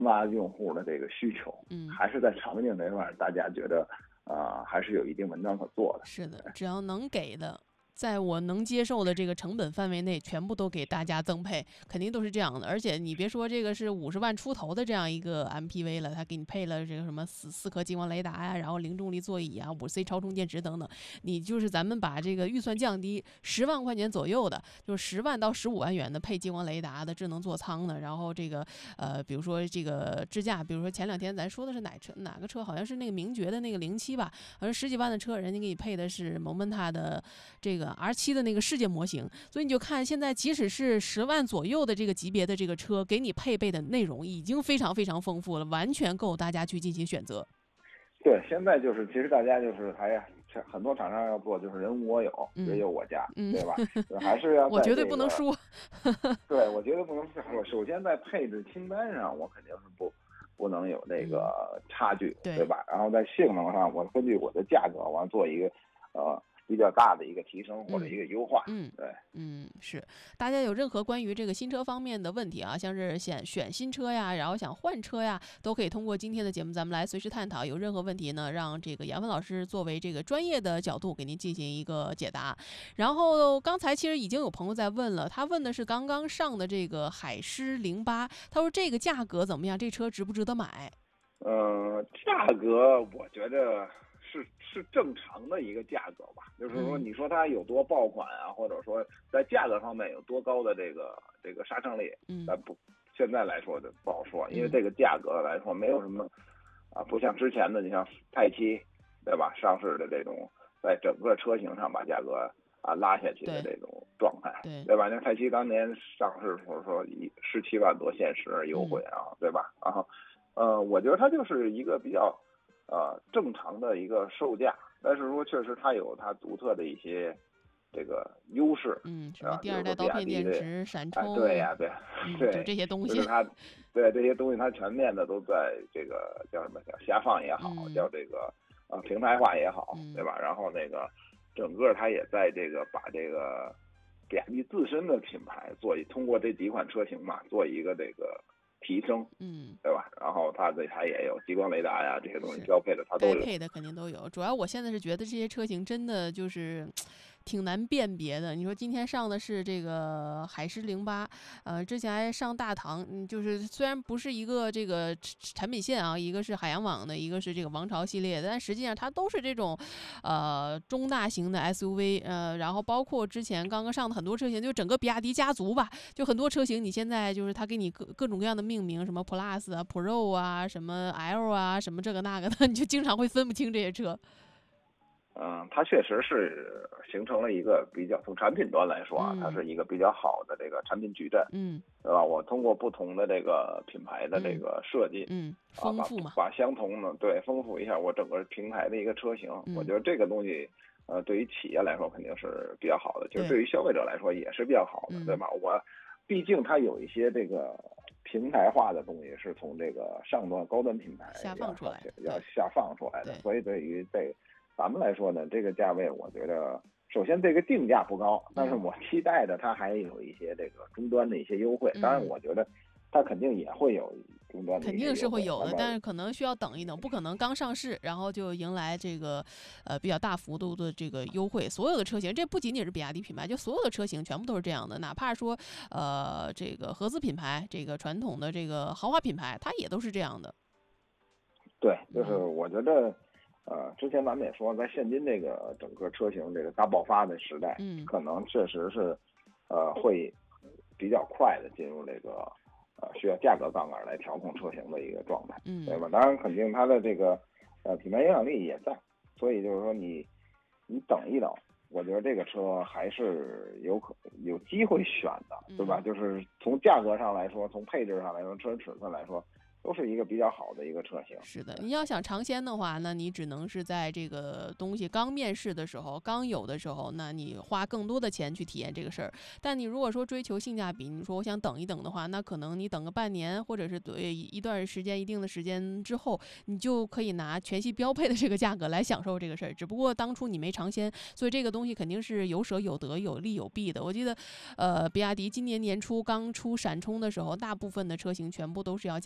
挖用户的这个需求，还是在场景这块儿，大家觉得还是有一定文章可做的。 是的，只要能给的，在我能接受的这个成本范围内，全部都给大家增配，肯定都是这样的。而且你别说这个是50万出头的这样一个 MPV 了，它给你配了这个什么4颗激光雷达呀，然后零重力座椅啊，5C 超充电池等等。你就是咱们把这个预算降低10万块钱左右的，就是10万到15万元的配激光雷达的智能座舱的，然后这个比如说这个支架，比如说前2天咱说的是哪个车，好像是那个名爵的那个07吧，好像10几万的车，人家给你配的是蒙门塔的这个R7的那个世界模型，所以你就看现在即使是10万左右的这个级别的这个车，给你配备的内容已经非常非常丰富了，完全够大家去进行选择。 对，现在就是其实大家就是很多厂商要做就是人无我有，人有我家，对吧？还是要在、这个、 我绝对不能输。 对，我觉得不能输。我首先在配置清单上，我肯定是不能有那个差距，对吧？然后在性能上，我根据我的价格，我要做一个比较大的一个提升或者一个优化。对， 是。大家有任何关于这个新车方面的问题啊，像是选新车呀，然后想换车呀，都可以通过今天的节目咱们来随时探讨。有任何问题呢，让这个杨帆老师作为这个专业的角度给您进行一个解答。然后刚才其实已经有朋友在问了，他问的是刚刚上的这个海狮08，他说这个价格怎么样？这车值不值得买？ 价格我觉得是正常的一个价格吧，就是说你说它有多爆款啊，或者说在价格方面有多高的这个杀伤力，但现在来说就不好说，因为这个价格来说没有什么不像之前的，你像泰7，对吧？上市的这种在整个车型上把价格拉下去的这种状态，对吧？那泰7当年上市的时候说17万多限时优惠对吧？然后我觉得它就是一个比较正常的一个售价，但是说确实它有它独特的一些这个优势， 什么第2代刀片电池、闪充， 对， 就这些东西， 就是它对这些东西它全面的都在这个叫什么叫下放也好，叫这个平台化也好，对吧？然后那个整个它也在这个把这个比亚迪自身的品牌通过这几款车型嘛，做一个这个提升，对吧？然后它也有激光雷达呀，这些东西标配的它都有， 该配的肯定都有。主要我现在是觉得这些车型真的就是挺难辨别的。你说今天上的是这个海狮08，之前还上大唐，就是虽然不是一个这个产品线啊，一个是海洋网的，一个是这个王朝系列的，但实际上它都是这种中大型的 SUV，然后包括之前刚刚上的很多车型，就整个比亚迪家族吧，就很多车型你现在就是它给你各种各样的命名，什么 Plus 啊、Pro 啊、什么 L 啊、什么这个那个的，你就经常会分不清这些车。 它确实是形成了一个比较从产品端来说它是一个比较好的这个产品矩阵，对吧？我通过不同的这个品牌的这个设计， 丰富嘛， 把相同的丰富一下我整个平台的一个车型，我觉得这个东西对于企业来说肯定是比较好的，就是对于消费者来说也是比较好的，对吧？毕竟它有一些这个平台化的东西是从这个上端高端品牌下放出来的，所以对于咱们来说呢，这个价位我觉得首先这个定价不高，但是我期待的它还有一些这个终端的一些优惠，当然我觉得它肯定也会有终端的一些优惠， 肯定是会有的，但是可能需要等一等，不可能刚上市然后就迎来这个比较大幅度的这个优惠。所有的车型，这不仅仅是比亚迪品牌，就所有的车型全部都是这样的，哪怕说这个合资品牌，这个传统的这个豪华品牌，它也都是这样的。 对，就是我觉得之前咱们也说，在现今这个整个车型这个大爆发的时代，可能确实是会比较快的进入这个需要价格杠杆来调控车型的一个状态，对吧？当然，肯定它的这个品牌影响力也在，所以就是说你等一等，我觉得这个车还是有机会选的，对吧？就是从价格上来说，从配置上来说，车身尺寸来说，都是一个比较好的一个车型。 是的，你要想尝鲜的话，那你只能是在这个东西刚面世的时候，刚有的时候，那你花更多的钱去体验这个事儿。但你如果说追求性价比，你说我想等一等的话，那可能你等个半年，或者是一段时间、一定的时间之后，你就可以拿全系标配的这个价格来享受这个事儿。只不过当初你没尝鲜，所以这个东西肯定是有舍有得、有利有弊的。我记得，比亚迪今年年初刚出闪充的时候，大部分的车型全部都是要加钱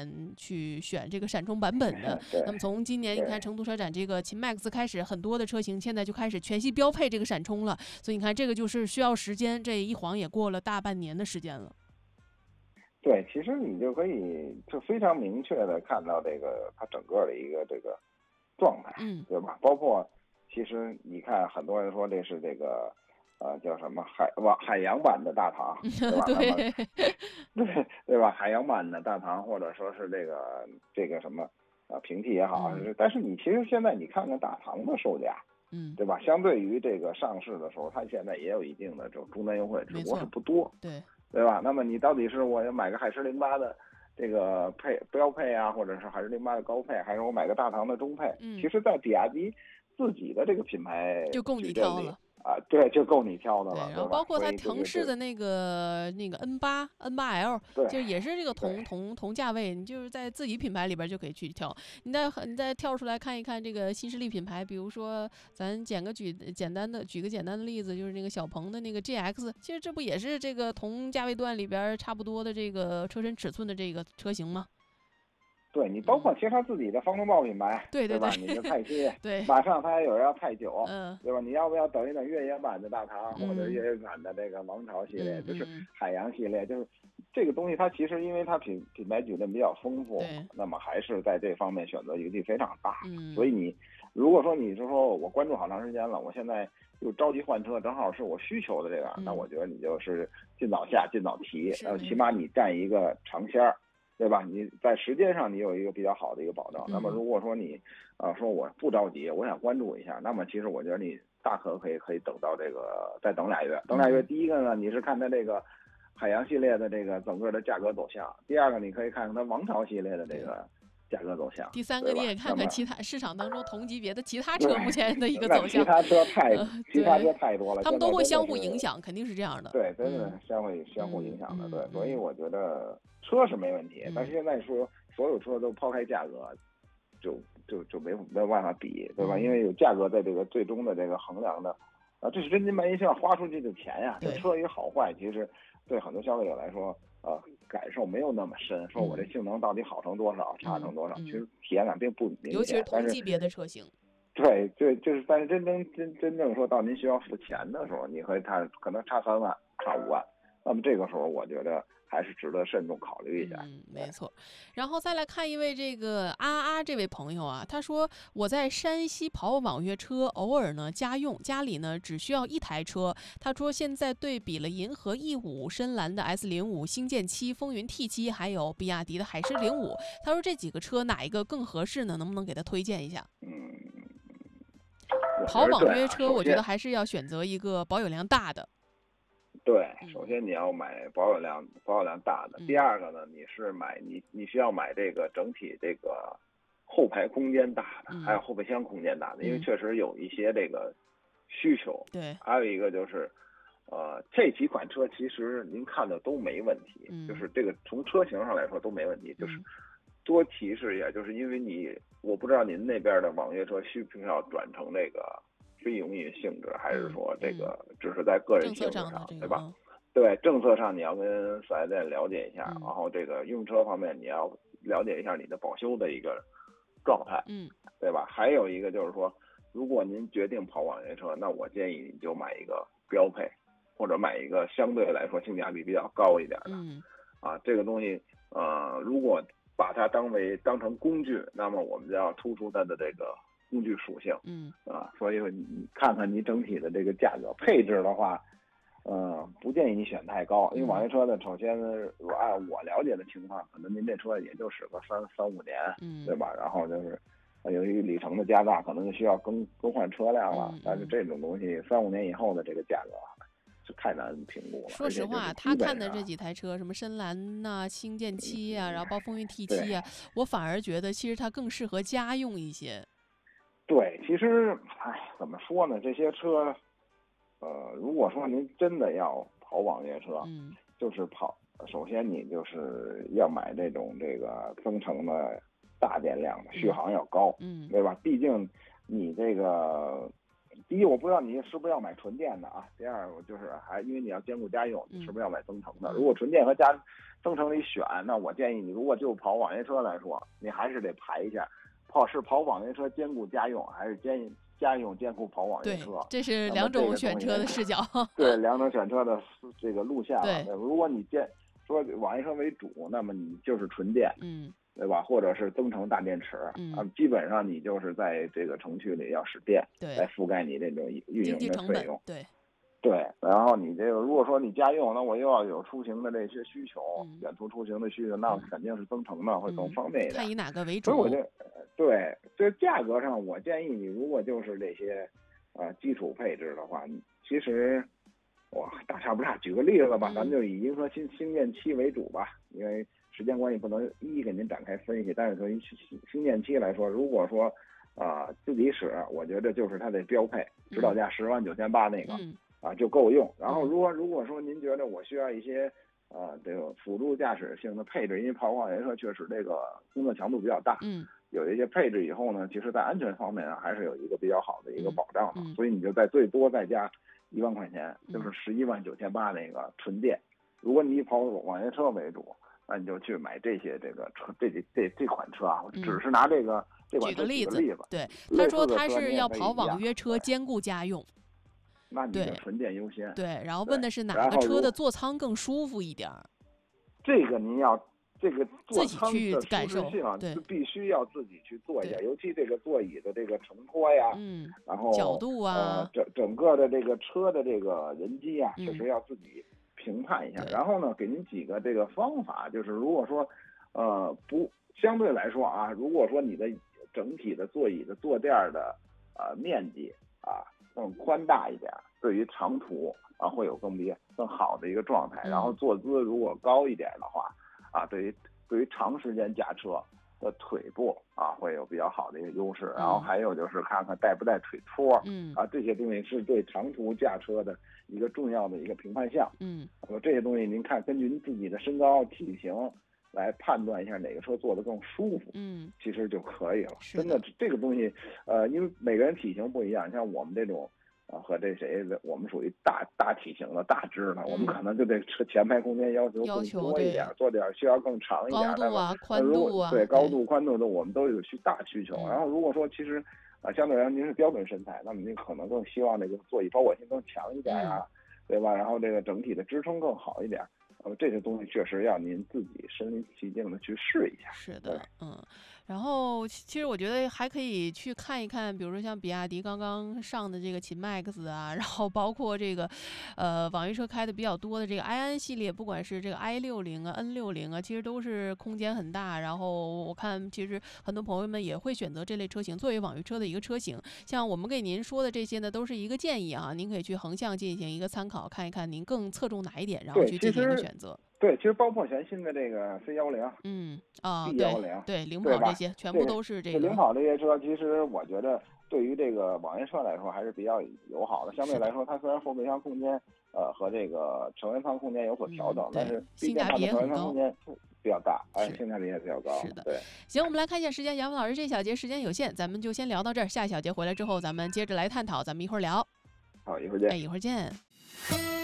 去选这个闪充版本的。那么从今年你看成都车展这个秦 MAX 开始，很多的车型现在就开始全系标配这个闪充了，所以你看这个就是需要时间，这一晃也过了大半年的时间了。 对，其实你就可以就非常明确的看到这个它整个的一个这个状态，对吧？包括其实你看很多人说这是这个叫什么海洋版的大唐，对吧？对吧？海洋版的大唐，或者说是这个什么平替也好，但是你其实现在你看看大唐的售价，对吧？相对于这个上市的时候，它现在也有一定的这种终端优惠，只不过是不多，对吧？那么你到底是我要买个海狮08的这个标配啊，或者是海狮08的高配，还是我买个大唐的中配？其实，在比亚迪自己的这个品牌就够你挑了。 对，就够你挑的了。 对，然后包括它腾势的那个N8L，就也是这个同价位，你就是在自己品牌里边就可以去挑。你再跳出来看一看这个新势力品牌，比如说咱举个简单的例子，就是那个小鹏的那个 GX， 其实这不也是这个同价位段里边差不多的这个车身尺寸的这个车型吗？ 对，你包括其实他自己的方程豹品牌，对吧？你的泰熙，马上他还有人要泰9，对吧？你要不要等一等越野版的大唐，或者越野版的这个王朝系列，就是海洋系列，就是这个东西它其实因为它品牌矩阵比较丰富，那么还是在这方面选择余地非常大。所以你如果说你是说我关注好长时间了，我现在又着急换车，正好是我需求的这个，那我觉得你就是尽早下，尽早提，起码你占一个尝鲜儿。对吧？你在时间上你有一个比较好的一个保证。那么如果说你说我不着急，我想关注一下，那么其实我觉得你大可可以等到这个再等俩月。等俩月，第一个呢，你是看它这个海洋系列的这个整个的价格走向；第二个，你可以看看它王朝系列的这个价格走向； 第三个，你也看看其他市场当中同级别的其他车目前的一个走向。 其他车太多了， 他们都会相互影响，肯定是这样的。 对，真的相互影响的。对，所以我觉得车是没问题，但是现在说所有车都抛开价格，就没有办法比，对吧？因为有价格在这个最终的这个衡量的，这是真金白银需要花出去的钱呀。这车一个好坏，其实对很多消费者来说，感受没有那么深。说我这性能到底好成多少，差成多少，其实体验感并不明显。 尤其是同级别的车型。 对，就是，但是真正说到您需要付钱的时候，你和他可能差3万，差5万，那么这个时候我觉得还是值得慎重考虑一下。 没错。然后再来看一位这个这位朋友啊，他说我在山西跑网约车，偶尔呢家用，家里呢只需要1台车。他说现在对比了银河 E5、深蓝的 S05、星舰7、风云 T7，还有比亚迪的海狮05。他说这几个车哪一个更合适呢？能不能给他推荐一下？跑网约车，我觉得还是要选择一个保有量大的。 对，首先你要买保有量大的。第二个呢，你需要买这个整体这个后排空间大的，还有后备箱空间大的，因为确实有一些这个需求。 对， 还有一个就是，这几款车其实您看的都没问题，就是这个从车型上来说都没问题，就是多提示一下，就是因为我不知道您那边的网约车需不需要转成这个非营运性质，还是说这个只是在个人性质上，对吧？对，政策上你要跟4S店了解一下，然后这个用车方面你要了解一下你的保修的一个状态，对吧？还有一个就是说，如果您决定跑网约车，那我建议你就买一个标配，或者买一个相对来说性价比比较高一点的。这个东西，如果把它当成工具，那么我们就要突出它的这个工具属性，所以你看看你整体的这个价格配置的话，不建议你选太高，因为网约车呢，首先按我了解的情况，可能您这车也就使个3-5年，对吧？然后就是由于里程的加大，可能就需要更换车辆了，但是这种东西3-5年以后的这个价格是太难评估了。 说实话，他看的这几台车，什么深蓝呐、星舰7啊，然后包括风云 T7啊，我反而觉得其实它更适合家用一些。 对，其实怎么说呢？这些车，如果说您真的要跑网约车，就是首先你就是要买这个增程的大电量的，续航要高，对吧？毕竟你这个第一，我不知道你是不是要买纯电的啊。第二，我就是因为你要兼顾家用，你是不是要买增程的？如果纯电和增程里选，那我建议你，如果就跑网约车来说，你还是得排一下，跑网约车兼顾家用，还是家用兼顾跑网约车？ 这是两种选车的视角。 对，两种选车的这个路线了。如果你说网约车为主，那么你就是纯电，对吧？或者是增程大电池，基本上你就是在这个城区里要使电，来覆盖你这种运营的费用。对，然后你这个如果说你家用，那我又要有出行的这些需求，远途出行的需求，那肯定是增程的会更方便一点。 看以哪个为主？ 所以我就对，这价格上，我建议你如果就是这些基础配置的话，其实大差不差。举个例子吧，咱们就以银河星舰7为主吧，因为时间关系不能一一给您展开分析。但是从星舰7来说，如果说自己使，我觉得就是它的标配，指导价10.98万那个。就够用。然后如果说您觉得我需要一些这个辅助驾驶性的配置，因为跑网约车确实这个工作强度比较大，有一些配置以后呢，其实在安全方面还是有一个比较好的一个保障的。所以你就最多再加1万块钱，就是11.98万那个纯电。如果你以跑网约车为主，那你就去买这些这个车，这款车啊，只是拿这款车举个例子。 对，他说他是要跑网约车兼顾家用。 那你就纯电优先。 对，然后问的是哪个车的座舱更舒服一点？ 这个您要这个座舱的舒适性对， 必须要自己去做一下，尤其这个座椅的这个承托呀，然后角度啊， 整个的这个车的这个人机啊，确实要自己评判一下。然后呢，给您几个这个方法，就是如果说不相对来说啊，如果说你的整体的座椅的坐垫的面积更宽大一点，对于长途会有更好的一个状态。然后坐姿如果高一点的话，对于长时间驾车的腿部会有比较好的一个优势。然后还有就是看看带不带腿托，这些东西是对长途驾车的一个重要的一个评判项。这些东西您看，根据您自己的身高体型来判断一下哪个车坐得更舒服，其实就可以了。真的，这个东西，因为每个人体型不一样，像我们这种，和这谁的，我们属于大体型的大只的，我们可能就对前排空间要求更多一点，坐垫需要更长一点， 高度啊、宽度啊， 对高度、宽度的我们都有大需求。然后如果说其实相对来说您是标准身材，那么您可能更希望这个座椅包裹性更强一点对吧？然后这个整体的支撑更好一点。这些东西确实要您自己身临其境的去试一下。 是的，然后其实我觉得还可以去看一看，比如说像比亚迪刚刚上的这个秦 MAX 啊，然后包括这个网约车开的比较多的这个埃安系列，不管是这个 i60 啊、N60啊，其实都是空间很大。然后我看其实很多朋友们也会选择这类车型作为网约车的一个车型。像我们给您说的这些呢，都是一个建议啊，您可以去横向进行一个参考，看一看您更侧重哪一点，然后去进行一个选择。 对，其实包括全新的这个 C10，B10， 对，领跑这些全部都是这个。 领跑这些车，其实我觉得对于这个网约车来说还是比较友好的。相对来说，它虽然后备箱空间和这个成员舱空间有所调整，但是毕竟它的成员舱空间比较大，性价比也比较高。 是的， 对。 行，我们来看一下时间，杨老师这小节时间有限，咱们就先聊到这儿。下小节回来之后，咱们接着来探讨，咱们一会儿聊。 好，一会儿见。 一会儿见。